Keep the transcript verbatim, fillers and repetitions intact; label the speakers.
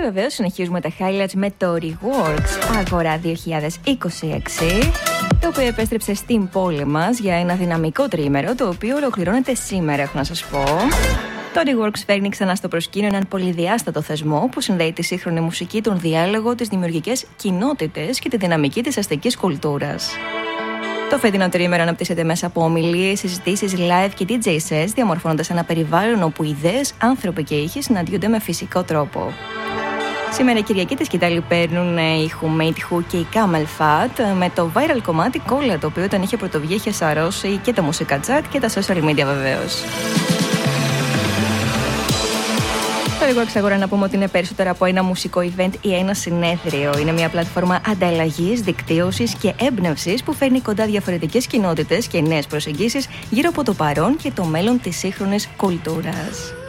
Speaker 1: βεβαίως συνεχίζουμε τα highlights με το Reworks Αγορά δύο χιλιάδες είκοσι έξι, το οποίο επέστρεψε στην πόλη μας για ένα δυναμικό τριήμερο, το οποίο ολοκληρώνεται σήμερα, έχω να σας πω. Το Reworks φέρνει ξανά στο προσκήνιο έναν πολυδιάστατο θεσμό που συνδέει τη σύγχρονη μουσική, τον διάλογο, τις δημιουργικές κοινότητες και τη δυναμική της αστικής κουλτούρας. Το φετινό τριήμερο αναπτύσσεται μέσα από ομιλίες, συζητήσεις, live και ντι τζέι sets, διαμορφώνοντας ένα περιβάλλον όπου ιδέες, άνθρωποι και ήχοι συναντιούνται με φυσικό τρόπο. Σήμερα η Κυριακή τη σκητάλη παίρνουν η Who Made Who και η Camel Fat με το viral κομμάτι Κόλλα, το οποίο όταν είχε πρωτοβγεί είχε σαρώσει και τα μουσικά chat και τα social media βεβαίως. Το Reworks Αγορά να πούμε ότι είναι περισσότερο από ένα μουσικό event ή ένα συνέδριο. Είναι μια πλατφόρμα ανταλλαγής, δικτύωσης και έμπνευσης που φέρνει κοντά διαφορετικές κοινότητες και νέες προσεγγίσεις γύρω από το παρόν και το μέλλον της σύγχρονης κουλτούρας.